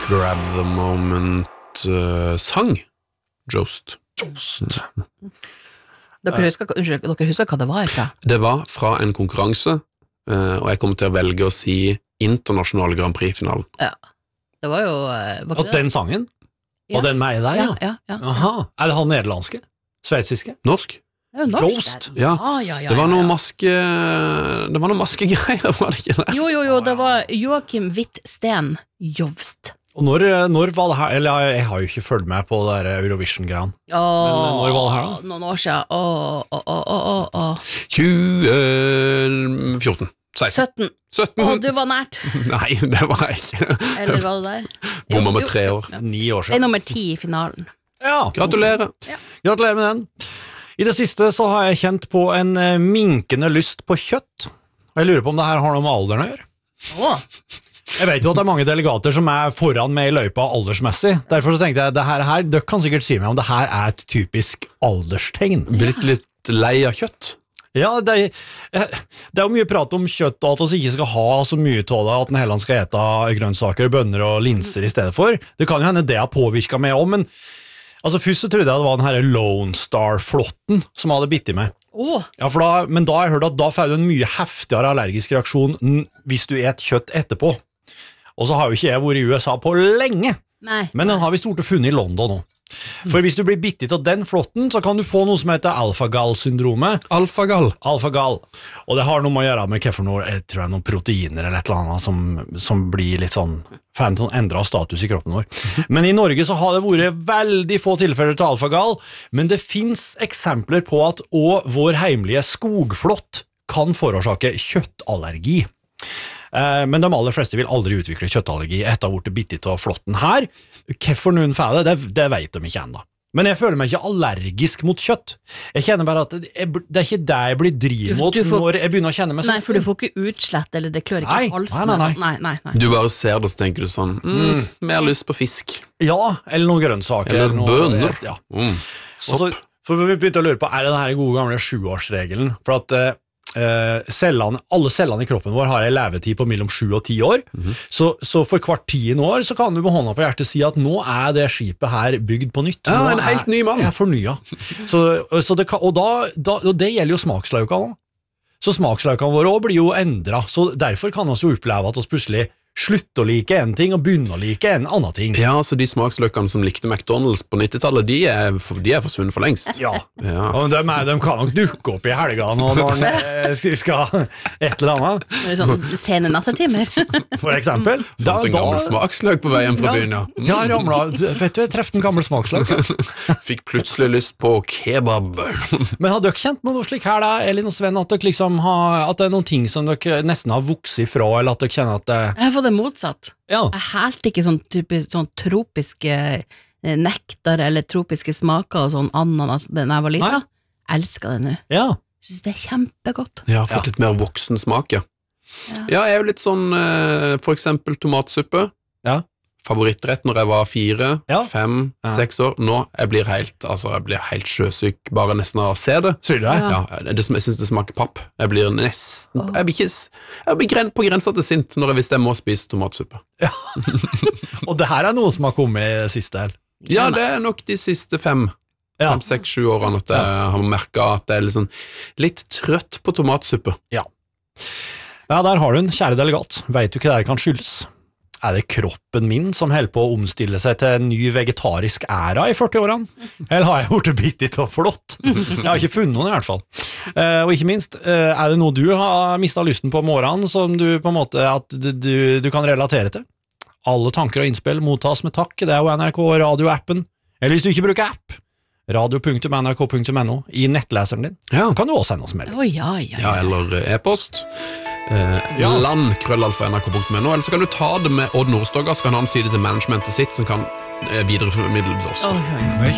Grab the Moment sang Joust. Dere husker hva det var fra? Det var fra en konkurranse, og jeg kommer til å velge å si internasjonal Grand Prix-finalen. Ja, det var jo Og den sangen? Ja. Og den med der, ja? Ja. Aha. Er det han nederlandske? Sveitsiske? Norsk? Det er jo norsk Joust? der. Ja. Det var noe maskegreier, var det ikke det? Jo, det var Joakim Witt-Sten Joust. Og når var det her? Eller jeg har jo ikke følt med på det der Eurovision-greien. Men når var det her da? Noen år siden. 2014. 17. 17. Du var nært. Nei, det var jeg ikke. Eller var det der? Bomma med 3 år. 9 år Det er siden. nummer 10 i finalen. Ja, Gratulerer. gratulerer med den. I det siste så har jeg kjent på en minkende lyst på kjøtt. Og jeg lurer på om det her har noe med alderen å gjøre. Jeg vet jo at det er mange delegater som er foran med i løypa aldersmessig. Derfor så tenkte jeg, dere kan sikkert si meg om det her er et typisk alderstegn. Blitt litt lei av kjøtt. Ja, det er jo mye prat om kjøtt og at vi ikke skal ha så mye av det, at en heller skal ete grønnsaker, bønner og linser i stedet for. Det kan jo hende det har påvirket meg også, men altså, først så trodde jeg det var den her Lone Star-flotten som hadde bitt i meg. Ja, men da har jeg hørt at da får du en mye heftigere allergisk reaksjon hvis du et kjøtt etterpå. Og så har jo ikke jeg vært i USA på lenge, men den har vi stort funnet i London nå. For hvis du blir bittet av den flotten, så kan du få noe som heter alfagal-syndromet. Alfagal. Og det har noe med å gjøre med jeg tror det er noen proteiner eller et eller annet som blir litt sånn endret status i kroppen vår. Men i Norge så har det vært veldig få tilfeller til alfagal, men det finnes eksempler på at også vår heimlige skogflott kan forårsake kjøttallergi. Men de aller fleste vil aldri utvikle kjøttallergi etter å ha blitt bittet av flotten her. Hvorfor noen får det vet de ikke ennå. Men jeg føler meg ikke allergisk mot kjøtt. Jeg kjenner bare at det er ikke det jeg blir driv mot når jeg begynner å kjenne meg sånn. Nei, for du får ikke utslett, eller det klør ikke i halsen. Nei. Du bare ser det, så tenker du sånn, mer lyst på fisk. Ja, eller noen grønnsaker. Eller bønner. Ja. Sopp. For vi begynte å lure på, er det denne gode gamle 7-årsregelen? For at alle cellene i kroppen vår har en levetid på mellom 7 og 10 år, så for hvert 10 år så kan du med hånda på hjertet si at nå er det skipet her bygd på nytt. Ja, en helt ny mann. Jeg er fornyet. Og det gjelder jo smakslaukene. Så smakslaukene våre også blir jo endret, så derfor kan vi jo oppleve at vi plutselig slutte å like en ting og begynne å like en annen ting. Ja, så de smaksløkene som likte McDonald's på 90-tallet, de er forsvunnet for lengst. Ja. Og de kan nok dukke opp i helgene og når de skal et eller annet. Sånn sene nattetimer. For eksempel. Fant en gammel smaksløk på veien fra byen, ja. Ja, ramlet, vet du, jeg trefte en gammel smaksløk. Fikk plutselig lyst på kebab. Men har dere kjent noe slik her da, Elin og Sven, at dere liksom at det er noen ting som dere nesten har vokset ifra, eller at dere kjenner at det... Jeg har fått det motsatt. Ja. Jeg helte ikke sånn tropiske nektar eller tropiske smaker og sånn ananas da jeg var liten. Elsker det nå. Ja. Synes det er kjempegodt. Jeg har fått litt mer voksen smak, ja. Ja, jeg er jo litt sånn, for eksempel tomatsuppe. Ja. Favorittrett når jeg var 4, 5, 6 år. Nå jeg blir helt sjøsyk bare nesten av å se det. Sier du det? Ja, jeg synes det smaker papp. Jeg blir nesten, jeg blir på grensa til sint hvis jeg må spise tomatsuppe. Ja. Og det her er noe som har kommet i siste her. Ja, det er nok de siste 5, 6, 7 årene at jeg har merket at jeg er litt trøtt på tomatsuppe. Ja, der har du en kjære delegat. Vet du hva det kan skyldes? Er det kroppen min som holder på å omstille seg til en ny vegetarisk æra i 40-årene? Eller har jeg gjort det bittet og flott? Jeg har ikke funnet noen i hvert fall. Og ikke minst, er det noe du har mistet lysten på morgenen som du på en måte at du kan relatere til? Alle tanker og innspill mottas med takk. Det er jo NRK radioappen. Eller hvis du ikke bruker app, radio.nrk.no i nettleseren din. Kan du også sende oss melding. Ja, eller e-post. land@nrk.no, eller så kan du ta det med Odd Nordstoga, så kan han si det til managementet sitt som kan videreformidle det også.